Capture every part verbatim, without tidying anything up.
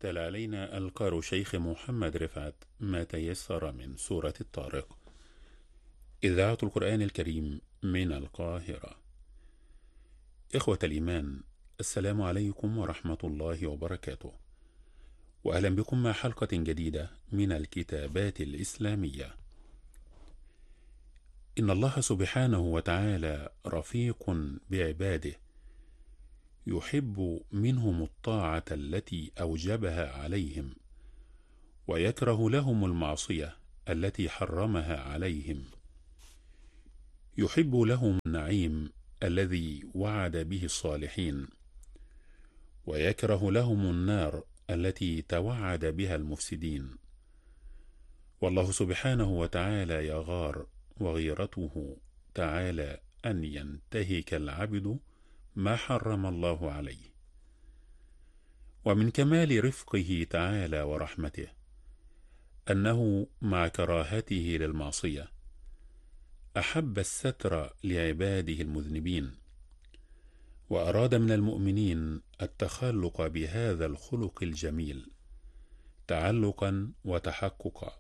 تلا علينا القار شيخ محمد رفعت ما تيسر من سورة الطارق. إذاعة القرآن الكريم من القاهرة. إخوة الإيمان، السلام عليكم ورحمة الله وبركاته، وأهلا بكم مع حلقة جديدة من الكتابات الإسلامية. إن الله سبحانه وتعالى رفيق بعباده، يحب منهم الطاعة التي أوجبها عليهم، ويكره لهم المعصية التي حرمها عليهم. يحب لهم النعيم الذي وعد به الصالحين، ويكره لهم النار التي توعد بها المفسدين. والله سبحانه وتعالى يغار، وغيرته تعالى أن ينتهك العبد ما حرم الله عليه. ومن كمال رفقه تعالى ورحمته أنه مع كراهته للمعصية أحب الستر لعباده المذنبين، وأراد من المؤمنين التخلق بهذا الخلق الجميل تعلقا وتحققا،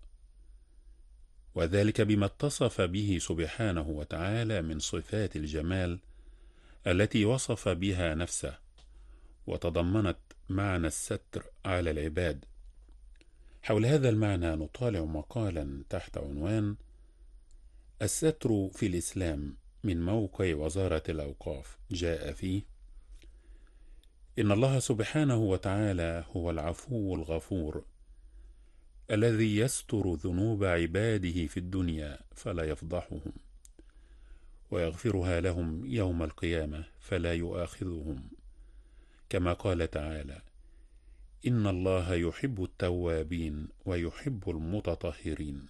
وذلك بما اتصف به سبحانه وتعالى من صفات الجمال التي وصف بها نفسه، وتضمنت معنى الستر على العباد. حول هذا المعنى نطالع مقالا تحت عنوان الستر في الإسلام من موقع وزارة الأوقاف. جاء فيه: إن الله سبحانه وتعالى هو العفو الغفور الذي يستر ذنوب عباده في الدنيا فلا يفضحهم، ويغفرها لهم يوم القيامة فلا يؤاخذهم، كما قال تعالى: إن الله يحب التوابين ويحب المتطهرين.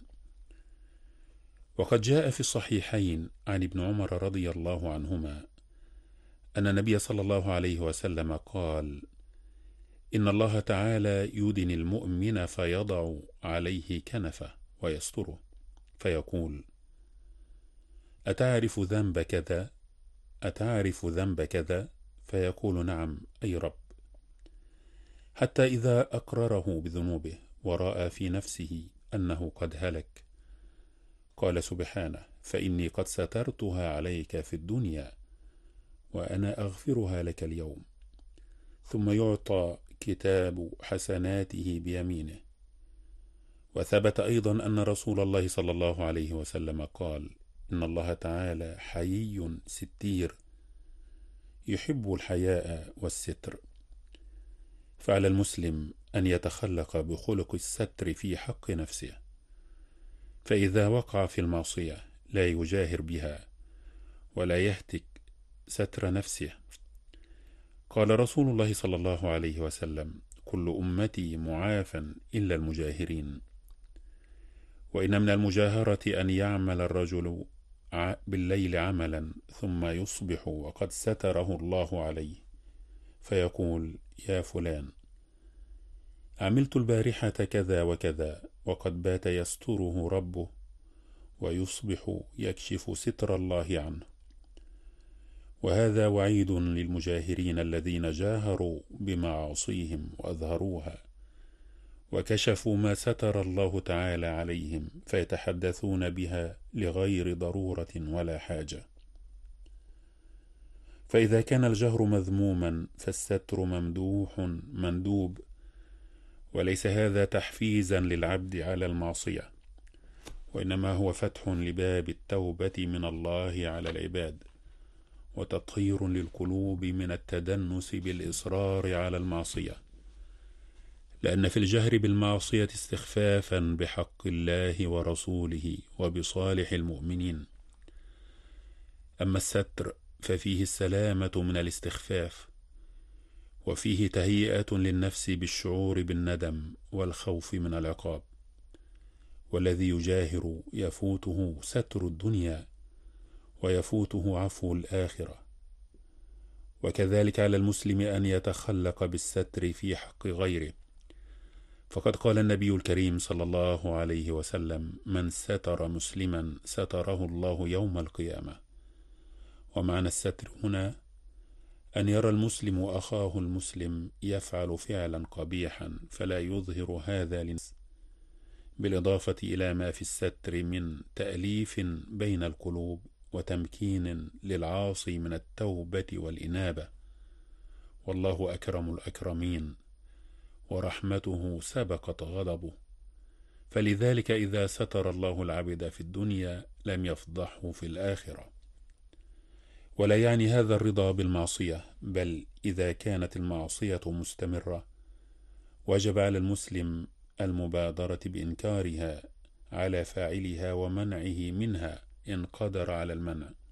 وقد جاء في الصحيحين عن ابن عمر رضي الله عنهما أن النبي صلى الله عليه وسلم قال: إن الله تعالى يدني المؤمن فيضع عليه كنفه ويستره، فيقول: أتعرف ذنب كذا؟ أتعرف ذنب كذا؟ فيقول: نعم أي رب. حتى إذا أقرره بذنوبه ورأى في نفسه أنه قد هلك، قال سبحانه: فإني قد سترتها عليك في الدنيا وأنا أغفرها لك اليوم. ثم يعطى كتاب حسناته بيمينه. وثبت أيضا أن رسول الله صلى الله عليه وسلم قال: إن الله تعالى حيي ستير يحب الحياء والستر. فعلى المسلم أن يتخلق بخلق الستر في حق نفسه، فإذا وقع في المعصية لا يجاهر بها ولا يهتك ستر نفسه. قال رسول الله صلى الله عليه وسلم: كل أمتي معافى إلا المجاهرين. وإن من المجاهرة أن يعمل الرجل بالليل عملا ثم يصبح وقد ستره الله عليه، فيقول: يا فلان، عملت البارحة كذا وكذا، وقد بات يستره ربه، ويصبح يكشف ستر الله عنه. وهذا وعيد للمجاهرين الذين جاهروا بمعاصيهم وأظهروها، وكشفوا ما ستر الله تعالى عليهم، فيتحدثون بها لغير ضرورة ولا حاجة. فإذا كان الجهر مذموما فالستر ممدوح مندوب، وليس هذا تحفيزا للعبد على المعصية، وإنما هو فتح لباب التوبة من الله على العباد، وتطهير للقلوب من التدنس بالإصرار على المعصية، لأن في الجهر بالمعصية استخفافا بحق الله ورسوله وبصالح المؤمنين. أما الستر ففيه السلامة من الاستخفاف، وفيه تهيئة للنفس بالشعور بالندم والخوف من العقاب. والذي يجاهر يفوته ستر الدنيا ويفوته عفو الآخرة. وكذلك على المسلم أن يتخلق بالستر في حق غيره، فقد قال النبي الكريم صلى الله عليه وسلم: من ستر مسلما ستره الله يوم القيامة. ومعنى الستر هنا أن يرى المسلم أخاه المسلم يفعل فعلا قبيحا فلا يظهر هذا للناس، بالإضافة إلى ما في الستر من تأليف بين القلوب وتمكين للعاصي من التوبة والإنابة. والله أكرم الأكرمين ورحمته سبقت غضبه، فلذلك إذا ستر الله العبد في الدنيا لم يفضحه في الآخرة. ولا يعني هذا الرضا بالمعصية، بل إذا كانت المعصية مستمرة وجب على المسلم المبادرة بإنكارها على فاعلها ومنعه منها إن قدر على المنع،